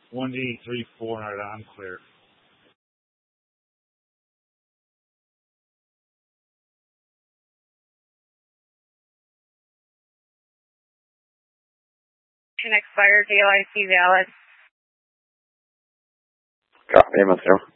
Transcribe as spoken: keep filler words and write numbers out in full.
one eighty-three four hundred, I'm clear. Expired D O I C valid. Copy, Mister